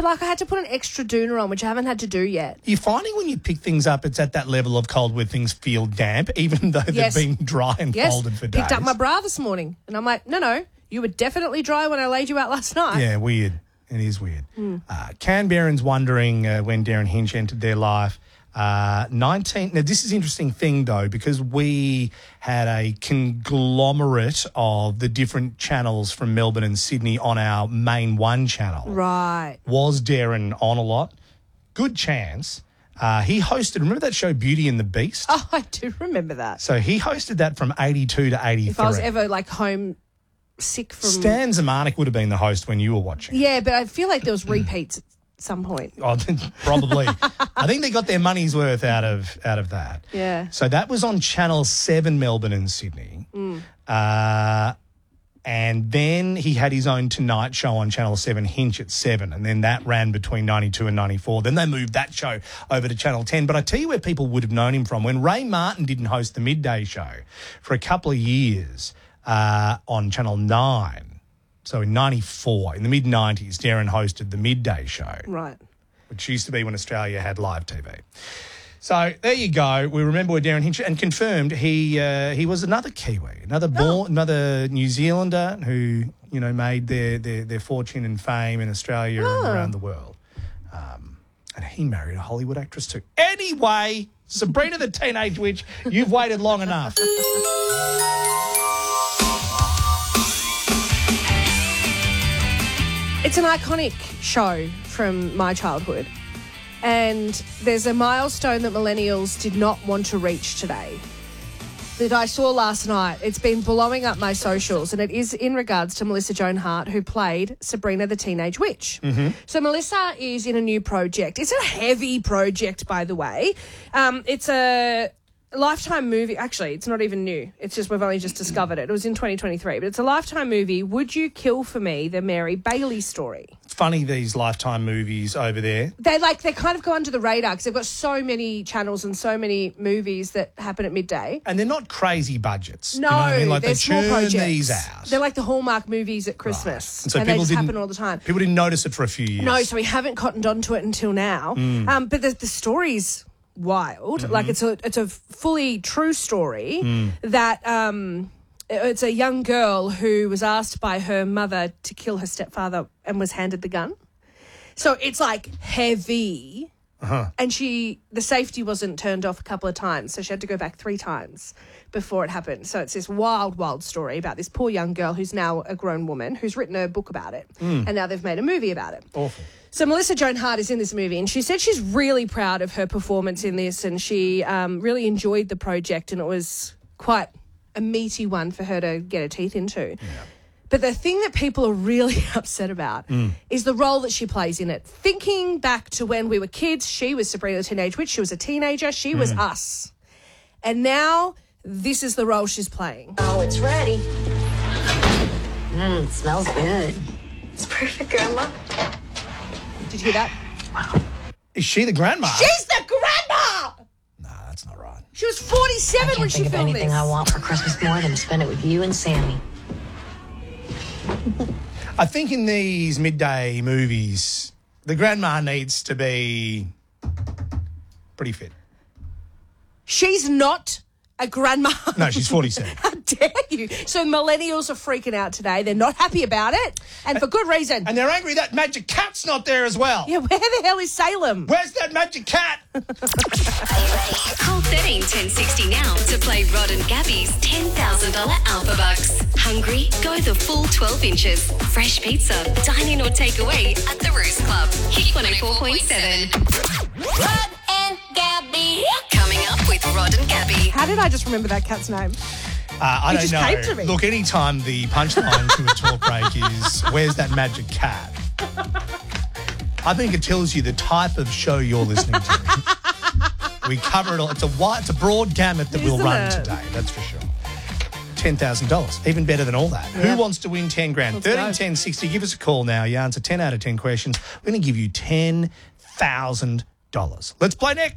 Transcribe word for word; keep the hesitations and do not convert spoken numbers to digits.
But, like, I had to put an extra doona on, which I haven't had to do yet. You're finding when you pick things up, it's at that level of cold where things feel damp, even though Yes. they've been dry and Yes. folded for days. Picked up my bra this morning. And I'm like, no, no, you were definitely dry when I laid you out last night. Yeah, weird. It is weird. Mm. Uh, Canberrans wondering uh, when Darren Hinch entered their life. Uh, nineteen. Now, this is an interesting thing, though, because we had a conglomerate of the different channels from Melbourne and Sydney on our main one channel. Right. Was Darren on a lot? Good chance. Uh, he hosted, remember that show Beauty and the Beast? Oh, I do remember that. So he hosted that from eighty-two to eighty-three. If I was ever, like, home sick from... Stan Zamanek would have been the host when you were watching. Yeah, but I feel like there was repeats at some point. Oh, probably. I think they got their money's worth out of out of that. Yeah. So that was on Channel seven, Melbourne and Sydney. Mm. Uh, and then he had his own Tonight Show on Channel seven, Hinch at seven, and then that ran between ninety-two and ninety-four. Then they moved that show over to Channel ten. But I tell you where people would have known him from. When Ray Martin didn't host the midday show for a couple of years uh, on Channel nine, so in ninety-four, in the mid-nineties, Darren hosted the midday show. Right. Which used to be when Australia had live T V. So there you go. We remember where Darren Hinch, and confirmed he uh, he was another Kiwi, another born, oh. another New Zealander who, you know, made their, their, their fortune and fame in Australia oh. and around the world. Um, and he married a Hollywood actress too. Anyway, Sabrina the Teenage Witch, you've waited long enough. It's an iconic show from my childhood, and there's a milestone that millennials did not want to reach today that I saw last night. It's been blowing up my socials, and it is in regards to Melissa Joan Hart, who played Sabrina the Teenage Witch. Mm-hmm. So Melissa is in a new project. It's a heavy project, by the way. Um, it's a Lifetime movie. Actually, it's not even new. It's just we've only just discovered it. It was in twenty twenty-three, but it's a Lifetime movie. Would You Kill for Me? The Mary Bailey story. It's funny, these Lifetime movies over there. They like they kind of go under the radar because they've got so many channels and so many movies that happen at midday. And they're not crazy budgets. No, you know what I mean? Like they're they small churn projects. these out. They're like the Hallmark movies at Christmas, right. and, so and they people just didn't, happen all the time. People didn't notice it for a few years. No, so we haven't cottoned onto it until now. Mm. Um, but the, the story's wild. Mm-hmm. Like it's a it's a fully true story mm. that um, it's a young girl who was asked by her mother to kill her stepfather and was handed the gun. So it's like heavy. Uh-huh. And she, the safety wasn't turned off a couple of times, so she had to go back three times before it happened. So it's this wild, wild story about this poor young girl who's now a grown woman who's written a book about it, mm. and now they've made a movie about it. Awful. So Melissa Joan Hart is in this movie, and she said she's really proud of her performance in this, and she um, really enjoyed the project, and it was quite a meaty one for her to get her teeth into. Yeah. But the thing that people are really upset about mm. is the role that she plays in it. Thinking back to when we were kids, she was Sabrina the Teenage Witch, she was a teenager, she mm. was us. And now this is the role she's playing. Oh, it's ready. Mmm, it smells good. It's perfect, Grandma. Did you hear that? Wow. Is she the grandma? She's the grandma! Nah, that's not right. She was forty-seven when she filmed this. I can't think of anything I want for Christmas more than to spend it with you and Sammy. I think in these midday movies, the grandma needs to be pretty fit. She's not a grandma. No, she's forty-seven. How dare you? So millennials are freaking out today. They're not happy about it, and for good reason. And they're angry that magic cat's not there as well. Yeah, where the hell is Salem? Where's that magic cat? Call thirteen ten sixty now to play Rod and Gabby's ten thousand dollars Alpha Bucks. Hungry? Go the full twelve inches. Fresh pizza, dine in or take away at the Roost Club. Hit one oh four point seven. Rod and Gabby. Coming up with Rod and Gabby. How did I just remember that cat's name? Uh, I it don't just know. Came to me. Look, anytime the punchline to a talk break is, where's that magic cat? I think it tells you the type of show you're listening to. We cover it all. It's a wide, it's a broad gamut that Isn't we'll run it? today, that's for sure. ten thousand dollars, even better than all that. Yeah. Who wants to win ten grand? Let's thirteen go. ten sixty, give us a call now. You answer ten out of ten questions. We're going to give you ten thousand dollars. Let's play next.